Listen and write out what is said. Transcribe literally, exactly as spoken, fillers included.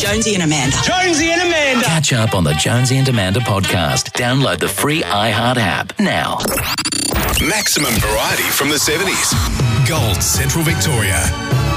Jonesy and Amanda. Jonesy and Amanda. Catch up on the Jonesy and Amanda podcast. Download the free iHeart app now. Maximum variety from the seventies. Gold Central Victoria.